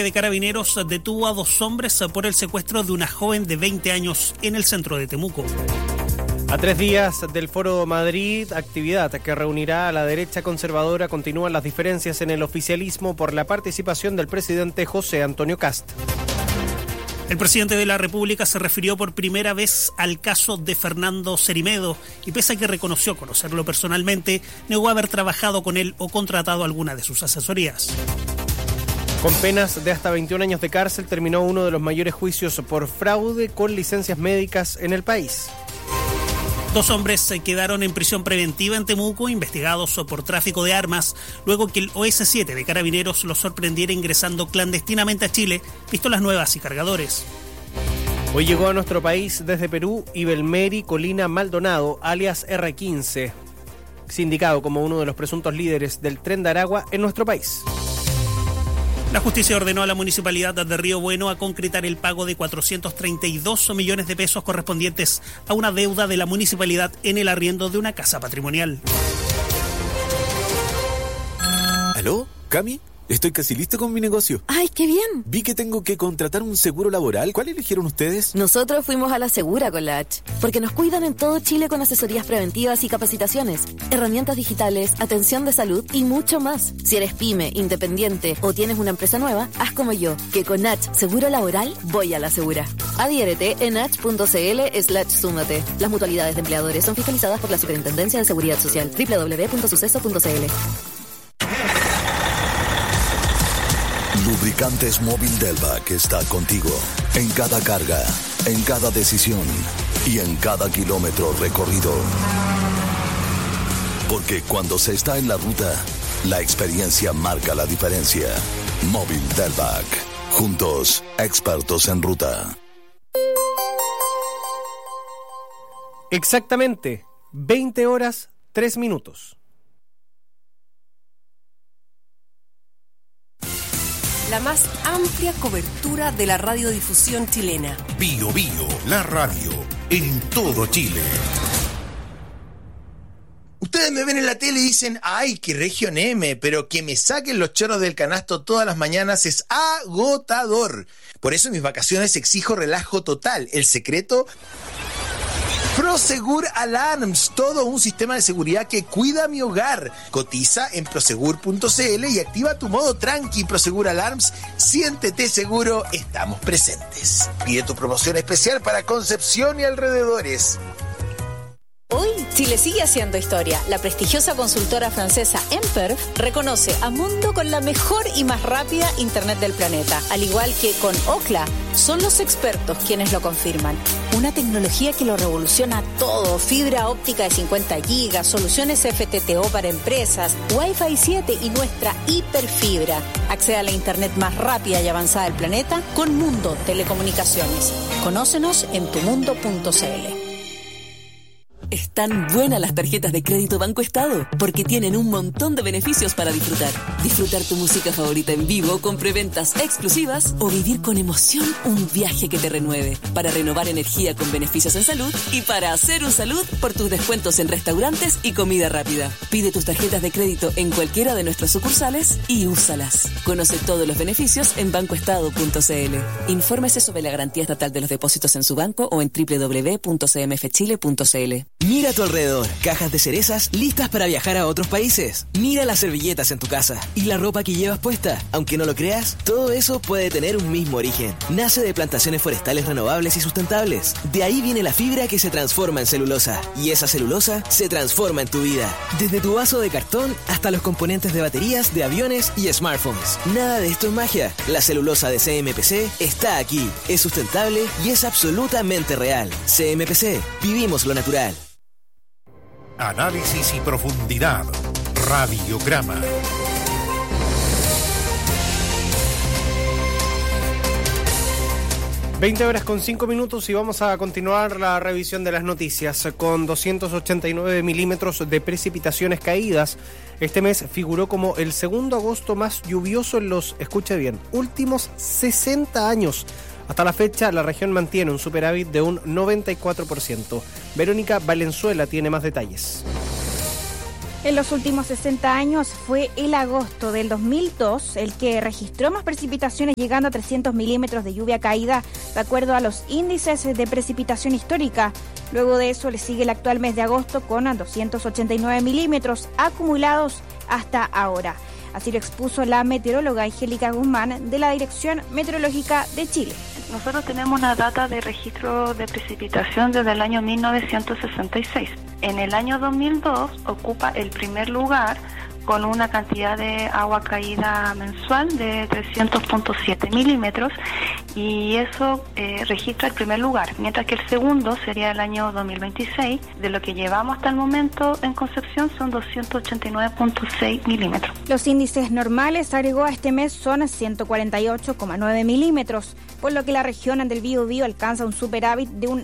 De Carabineros detuvo a 2 hombres por el secuestro de una joven de 20 años en el centro de Temuco. A 3 días del Foro Madrid, actividad que reunirá a la derecha conservadora, continúan las diferencias en el oficialismo por la participación del presidente José Antonio Kast. El presidente de la República se refirió por primera vez al caso de Fernando Cerimedo y pese a que reconoció conocerlo personalmente, negó haber trabajado con él o contratado alguna de sus asesorías. Con penas de hasta 21 años de cárcel terminó uno de los mayores juicios por fraude con licencias médicas en el país. 2 hombres quedaron en prisión preventiva en Temuco, investigados por tráfico de armas, luego que el OS-7 de Carabineros los sorprendiera ingresando clandestinamente a Chile, pistolas nuevas y cargadores. Hoy llegó a nuestro país desde Perú Ibelmeri Colina Maldonado, alias R15, sindicado como uno de los presuntos líderes del Tren de Aragua en nuestro país. La justicia ordenó a la Municipalidad de Río Bueno a concretar el pago de 432 millones de pesos correspondientes a una deuda de la municipalidad en el arriendo de una casa patrimonial. ¿Aló? ¿Cami? Estoy casi listo con mi negocio. ¡Ay, qué bien! Vi que tengo que contratar un seguro laboral. ¿Cuál eligieron ustedes? Nosotros fuimos a la Segura con la H, porque nos cuidan en todo Chile con asesorías preventivas y capacitaciones, herramientas digitales, atención de salud y mucho más. Si eres pyme, independiente o tienes una empresa nueva, haz como yo, que con H Seguro Laboral voy a la Segura. Adhiérete en h.cl/súmate. Las mutualidades de empleadores son fiscalizadas por la Superintendencia de Seguridad Social. www.suceso.cl. Lubricantes Móvil Delvac está contigo en cada carga, en cada decisión y en cada kilómetro recorrido. Porque cuando se está en la ruta, la experiencia marca la diferencia. Móvil Delvac. Juntos, expertos en ruta. Exactamente, 20 horas, 3 minutos. La más amplia cobertura de la radiodifusión chilena. Bio Bio, la radio, en todo Chile. Ustedes me ven en la tele y dicen, ¡ay, qué región M! Pero que me saquen los chorros del canasto todas las mañanas es agotador. Por eso en mis vacaciones exijo relajo total. El secreto... Prosegur Alarms, todo un sistema de seguridad que cuida mi hogar. Cotiza en prosegur.cl y activa tu modo tranqui. Prosegur Alarms, siéntete seguro, estamos presentes. Pide tu promoción especial para Concepción y alrededores. Hoy, Chile sigue haciendo historia. La prestigiosa consultora francesa Emperf reconoce a Mundo con la mejor y más rápida internet del planeta. Al igual que con Ookla, son los expertos quienes lo confirman. Una tecnología que lo revoluciona todo. Fibra óptica de 50 gigas, soluciones FTTO para empresas, Wi-Fi 7 y nuestra hiperfibra. Accede a la internet más rápida y avanzada del planeta con Mundo Telecomunicaciones. Conócenos en tumundo.cl. Están buenas las tarjetas de crédito Banco Estado, porque tienen un montón de beneficios para disfrutar. Disfrutar tu música favorita en vivo con preventas exclusivas o vivir con emoción un viaje que te renueve. Para renovar energía con beneficios en salud y para hacer un salud por tus descuentos en restaurantes y comida rápida. Pide tus tarjetas de crédito en cualquiera de nuestras sucursales y úsalas. Conoce todos los beneficios en bancoestado.cl. Infórmese sobre la garantía estatal de los depósitos en su banco o en www.cmfchile.cl. Mira a tu alrededor, cajas de cerezas listas para viajar a otros países. Mira las servilletas en tu casa y la ropa que llevas puesta. Aunque no lo creas, todo eso puede tener un mismo origen. Nace de plantaciones forestales renovables y sustentables. De ahí viene la fibra que se transforma en celulosa. Y esa celulosa se transforma en tu vida. Desde tu vaso de cartón hasta los componentes de baterías de aviones y smartphones. Nada de esto es magia. La celulosa de CMPC está aquí. Es sustentable y es absolutamente real. CMPC, vivimos lo natural. Análisis y profundidad. Radiograma. (20:05) y vamos a continuar la revisión de las noticias con 289 milímetros de precipitaciones caídas. Este mes figuró como el segundo agosto más lluvioso en los, escuche bien, últimos 60 años. Hasta la fecha, la región mantiene un superávit de un 94%. Verónica Valenzuela tiene más detalles. En los últimos 60 años fue el agosto del 2002 el que registró más precipitaciones, llegando a 300 milímetros de lluvia caída, de acuerdo a los índices de precipitación histórica. Luego de eso le sigue el actual mes de agosto con 289 milímetros acumulados hasta ahora. Así lo expuso la meteoróloga Angélica Guzmán de la Dirección Meteorológica de Chile. Nosotros tenemos una data de registro de precipitación desde el año 1966. En el año 2002 ocupa el primer lugar con una cantidad de agua caída mensual de 300.7 milímetros y eso registra el primer lugar, mientras que el segundo sería el año 2026. De lo que llevamos hasta el momento en Concepción son 289.6 milímetros. Los índices normales, agregó, a este mes son 148,9 milímetros, por lo que la región del Biobío alcanza un superávit de un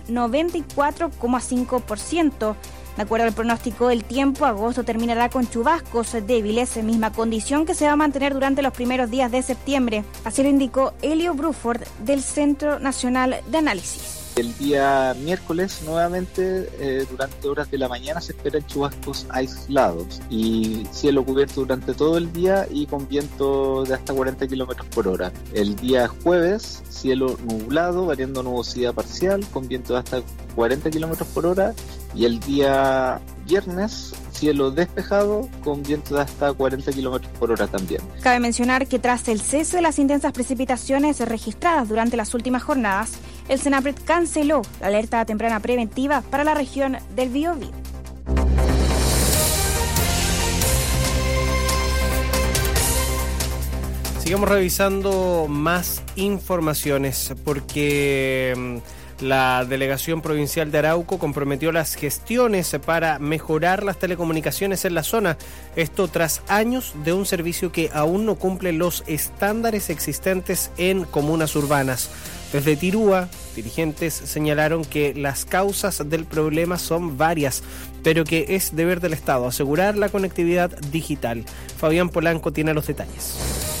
94,5%. De acuerdo al pronóstico del tiempo, agosto terminará con chubascos débiles, misma condición que se va a mantener durante los primeros días de septiembre. Así lo indicó Elio Bruford del Centro Nacional de Análisis. El día miércoles, nuevamente, durante horas de la mañana se esperan chubascos aislados y cielo cubierto durante todo el día y con viento de hasta 40 kilómetros por hora. El día jueves, cielo nublado, variando nubosidad parcial, con viento de hasta 40 kilómetros por hora. Y el día viernes, cielo despejado con viento de hasta 40 kilómetros por hora también. Cabe mencionar que tras el cese de las intensas precipitaciones registradas durante las últimas jornadas, el Senapred canceló la alerta temprana preventiva para la región del Biobío. Sigamos revisando más informaciones porque la Delegación Provincial de Arauco comprometió las gestiones para mejorar las telecomunicaciones en la zona. Esto tras años de un servicio que aún no cumple los estándares existentes en comunas urbanas. Desde Tirúa, dirigentes señalaron que las causas del problema son varias, pero que es deber del Estado asegurar la conectividad digital. Fabián Polanco tiene los detalles.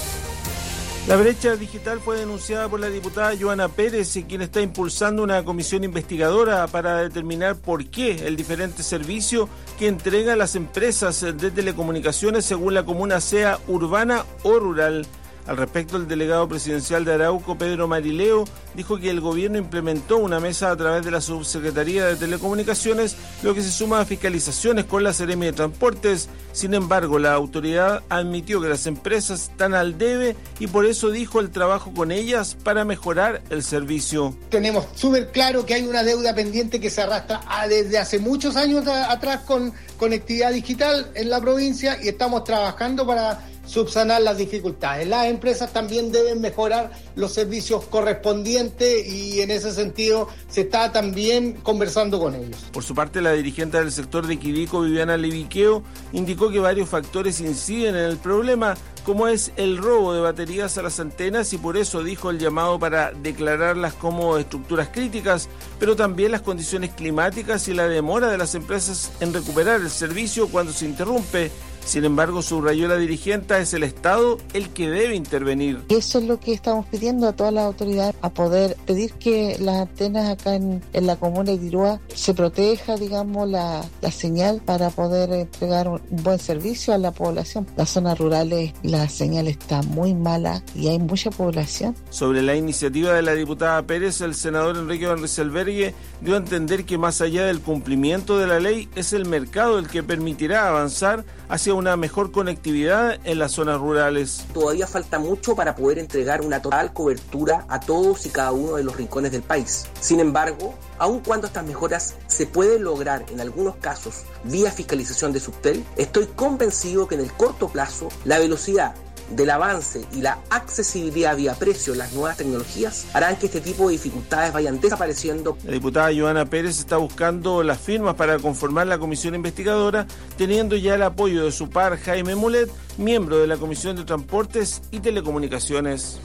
La brecha digital fue denunciada por la diputada Joana Pérez, quien está impulsando una comisión investigadora para determinar por qué el diferente servicio que entregan las empresas de telecomunicaciones según la comuna sea urbana o rural. Al respecto, el delegado presidencial de Arauco, Pedro Marileo, dijo que el gobierno implementó una mesa a través de la Subsecretaría de Telecomunicaciones, lo que se suma a fiscalizaciones con la Seremi de Transportes. Sin embargo, la autoridad admitió que las empresas están al debe y por eso dijo el trabajo con ellas para mejorar el servicio. Tenemos súper claro que hay una deuda pendiente que se arrastra desde hace muchos años atrás con conectividad digital en la provincia y estamos trabajando para subsanar las dificultades. Las empresas también deben mejorar los servicios correspondientes y en ese sentido se está también conversando con ellos. Por su parte, la dirigente del sector de Quibico, Viviana Leviqueo, indicó que varios factores inciden en el problema, como es el robo de baterías a las antenas y por eso dijo el llamado para declararlas como estructuras críticas, pero también las condiciones climáticas y la demora de las empresas en recuperar el servicio cuando se interrumpe. Sin embargo, subrayó la dirigente, es el Estado el que debe intervenir. Y eso es lo que estamos pidiendo a todas las autoridades, a poder pedir que las antenas acá en la comuna de Tirúa se proteja, digamos, la señal para poder entregar un buen servicio a la población. Las zonas rurales la señal está muy mala y hay mucha población. Sobre la iniciativa de la diputada Pérez, el senador Enrique Van Rysselberghe dio a entender que más allá del cumplimiento de la ley, es el mercado el que permitirá avanzar hacia una mejor conectividad en las zonas rurales. Todavía falta mucho para poder entregar una total cobertura a todos y cada uno de los rincones del país. Sin embargo, aun cuando estas mejoras se pueden lograr en algunos casos vía fiscalización de Subtel, estoy convencido que en el corto plazo la velocidad del avance y la accesibilidad vía precio de las nuevas tecnologías harán que este tipo de dificultades vayan desapareciendo. La diputada Joana Pérez está buscando las firmas para conformar la comisión investigadora, teniendo ya el apoyo de su par Jaime Mulet, miembro de la Comisión de Transportes y Telecomunicaciones.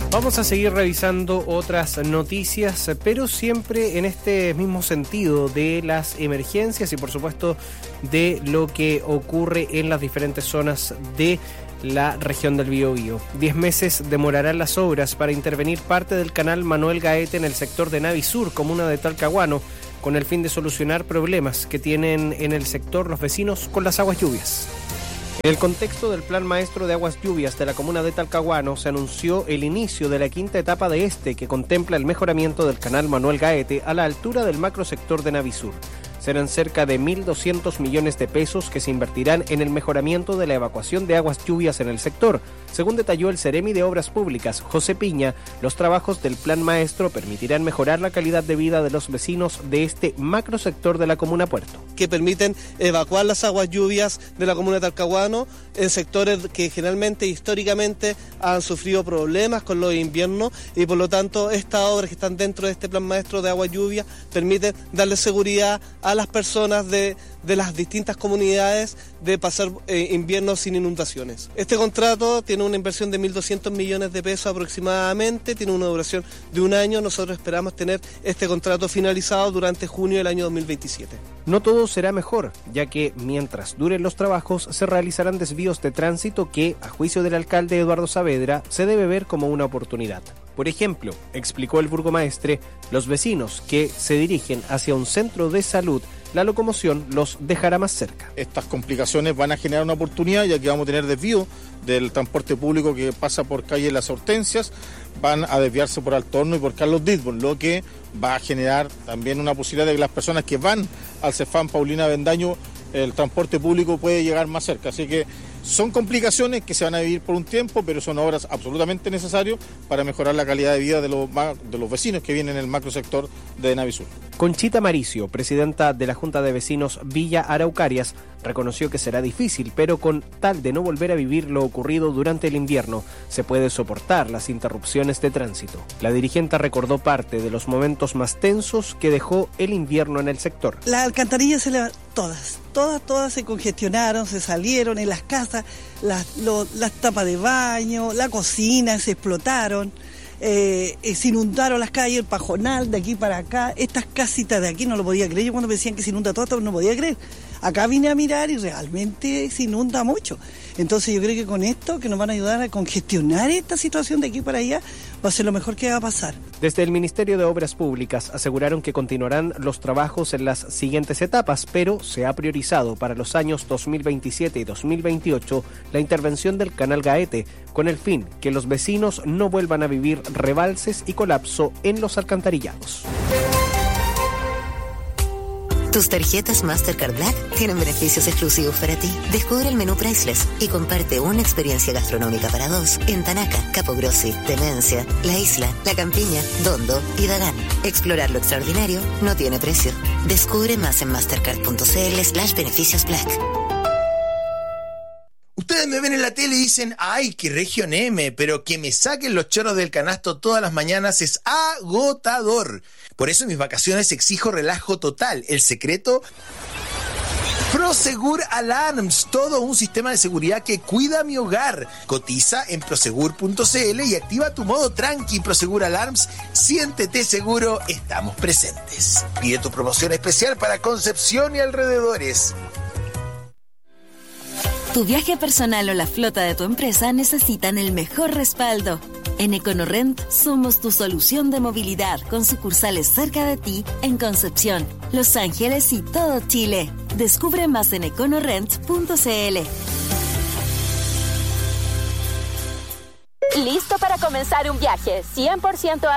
Vamos a seguir revisando otras noticias, pero siempre en este mismo sentido de las emergencias y por supuesto de lo que ocurre en las diferentes zonas de la región del Biobío. 10 meses demorarán las obras para intervenir parte del canal Manuel Gaete en el sector de Navisur, comuna de Talcahuano, con el fin de solucionar problemas que tienen en el sector los vecinos con las aguas lluvias. En el contexto del Plan Maestro de Aguas Lluvias de la comuna de Talcahuano, se anunció el inicio de la quinta etapa de que contempla el mejoramiento del canal Manuel Gaete a la altura del macrosector de Navisur. Serán cerca de 1.200 millones de pesos que se invertirán en el mejoramiento de la evacuación de aguas lluvias en el sector. Según detalló el Seremi de Obras Públicas, José Piña, los trabajos del Plan Maestro permitirán mejorar la calidad de vida de los vecinos de este macrosector de la comuna Puerto. Que permiten evacuar las aguas lluvias de la comuna de Talcahuano en sectores que generalmente, históricamente, han sufrido problemas con los inviernos y por lo tanto estas obras que están dentro de este Plan Maestro de Aguas Lluvias permiten darle seguridad a las personas de las distintas comunidades de pasar inviernos sin inundaciones. Este contrato tiene una inversión de 1.200 millones de pesos aproximadamente, tiene una duración de 1 año. Nosotros esperamos tener este contrato finalizado durante junio del año 2027. No todo será mejor, ya que mientras duren los trabajos se realizarán desvíos de tránsito que, a juicio del alcalde Eduardo Saavedra, se debe ver como una oportunidad. Por ejemplo, explicó el burgomaestre, los vecinos que se dirigen hacia un centro de salud, la locomoción los dejará más cerca. Estas complicaciones van a generar una oportunidad, ya que vamos a tener desvío del transporte público que pasa por calle Las Hortensias, van a desviarse por Alto Horno y por Carlos Ditborn, lo que va a generar también una posibilidad de que las personas que van al Cefam Paulina Avendaño, el transporte público puede llegar más cerca. Así que son complicaciones que se van a vivir por un tiempo, pero son obras absolutamente necesarias para mejorar la calidad de vida de los vecinos que vienen en el macrosector de Navisur. Conchita Maricio, presidenta de la Junta de Vecinos Villa Araucarias, reconoció que será difícil, pero con tal de no volver a vivir lo ocurrido durante el invierno, se puede soportar las interrupciones de tránsito. La dirigente recordó parte de los momentos más tensos que dejó el invierno en el sector. Las alcantarillas todas se congestionaron, se salieron en las casas, las tapas de baño, la cocina se explotaron. Se inundaron las calles, el Pajonal, de aquí para acá, estas casitas de aquí, no lo podía creer. Yo cuando me decían que se inunda todo, no podía creer. Acá vine a mirar y realmente se inunda mucho. Entonces yo creo que con esto, que nos van a ayudar a congestionar esta situación de aquí para allá, va a ser lo mejor que va a pasar. Desde el Ministerio de Obras Públicas aseguraron que continuarán los trabajos en las siguientes etapas, pero se ha priorizado para los años 2027 y 2028 la intervención del canal Gaete, con el fin que los vecinos no vuelvan a vivir rebalses y colapso en los alcantarillados. Tus tarjetas Mastercard Black tienen beneficios exclusivos para ti. Descubre el menú Priceless y comparte una experiencia gastronómica para 2 en Tanaca, Capogrossi, Temencia, La Isla, La Campiña, Dondo y Dagán. Explorar lo extraordinario no tiene precio. Descubre más en mastercard.cl/beneficios Black. Ustedes me ven en la tele y dicen, ¡ay, qué Región M! Pero que me saquen los chorros del canasto todas las mañanas es agotador. Por eso en mis vacaciones exijo relajo total. El secreto, Prosegur Alarms, todo un sistema de seguridad que cuida mi hogar. Cotiza en prosegur.cl y activa tu modo tranqui. Prosegur Alarms, siéntete seguro, estamos presentes. Pide tu promoción especial para Concepción y alrededores. Tu viaje personal o la flota de tu empresa necesitan el mejor respaldo. En EconoRent somos tu solución de movilidad con sucursales cerca de ti en Concepción, Los Ángeles y todo Chile. Descubre más en econorent.cl. ¿Listo para comenzar un viaje 100%